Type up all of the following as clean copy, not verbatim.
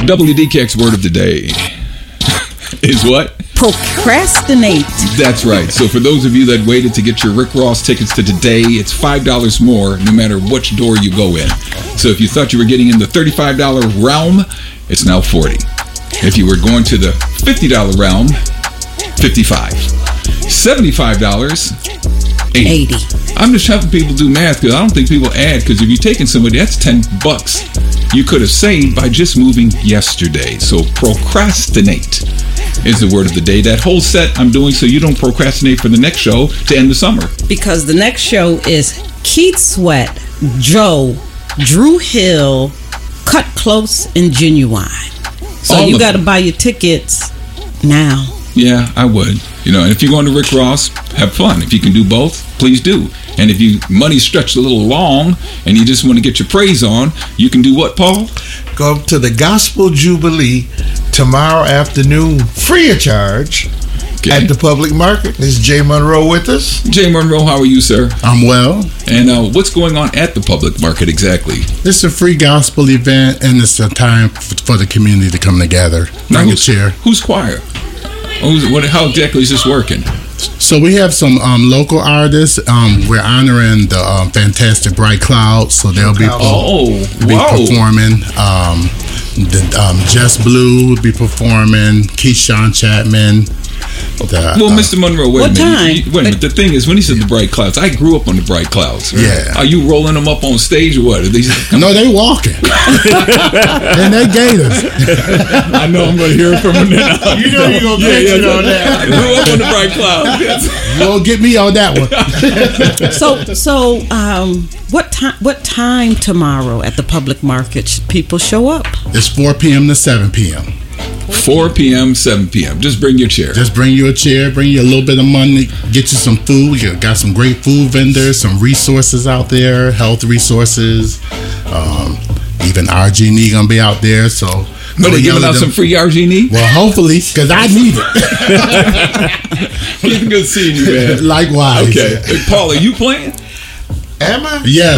WDKX word of the day is what? Procrastinate. That's right. So for those of you that waited to get your Rick Ross tickets to today, it's $5 more no matter which door you go in. So if you thought you were getting in the $35 realm, it's now $40. If you were going to the $50 realm, $55. $75, $80. I'm just helping people do math because I don't think people add, because if you're taking somebody, that's $10 you could have saved by just moving yesterday. So procrastinate is the word of the day. That whole set I'm doing so you don't procrastinate for the next show to end the summer. Because the next show is Keith Sweat, Joe, Drew Hill, Cut Close, and Genuine. So you got to buy your tickets now. Yeah, I would. You know, and if you're going to Rick Ross, have fun. If you can do both, please do. And if you money's stretched a little long and you just want to get your praise on, you can do what, Paul? Go to the Gospel Jubilee tomorrow afternoon, free of charge, at the public market. Is Jay Monroe with us? Jay Monroe, how are you, sir? I'm well. And what's going on at the public market exactly? It's a free gospel event, and it's a time for the community to come together. Bring a chair. Who's choir? How exactly is this working? So we have some local artists. We're honoring the fantastic Bright Clouds, so they'll be performing. Jess Blue will be performing. Keyshawn Chapman. Mr. Monroe, wait a minute. What time? The thing is, when he said the Bright Clouds, I grew up on the Bright Clouds. Yeah. Are you rolling them up on stage or what? No, they walking. And they gators. I know I'm going to hear it from them now. You know you're going to catch it on that. I grew up on the Bright Clouds. You won't get me on that one. What time tomorrow at the public market should people show up? It's 4 p.m. to 7 p.m. 4 p.m., 7 p.m. Just bring your chair. Just bring you a chair, bring you a little bit of money, get you some food. We got some great food vendors, some resources out there, health resources. Even RG&E gonna be out there, so. But they're giving out some free RG&E? Well, hopefully, because I need it. Good seeing you, man. Likewise. Okay. Hey, Paul, are you playing? Am I? Yes.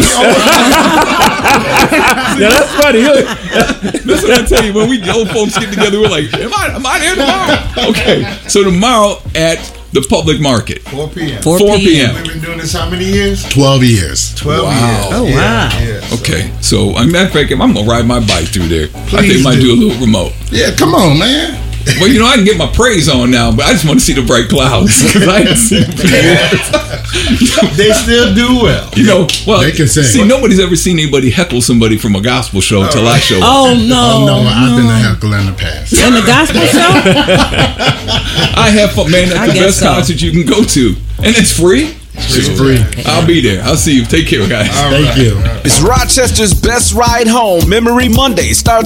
Yeah, that's funny. That's what I tell you. When we old folks get together, we're like, am I there tomorrow? Okay. So tomorrow at the public market. 4 p.m. 4 p.m. We've been doing this how many years? 12 years. 12 Wow. years. Oh, wow. Yeah. Okay. So, as a matter of fact, I'm going to ride my bike through there. I think I might do a little remote. Yeah, come on, man. Well, I can get my praise on now, but I just want to see the bright clouds because I haven't seen them for years. They still do well. They can sing. See, nobody's ever seen anybody heckle somebody from a gospel show until I show up. Oh, no. I've been a heckler in the past. In the gospel show? I have fun, man. That's the best concert you can go to. And it's free? It's free. I'll be there. I'll see you. Take care, guys. Thank you. It's Rochester's Best Ride Home Memory Monday. Starts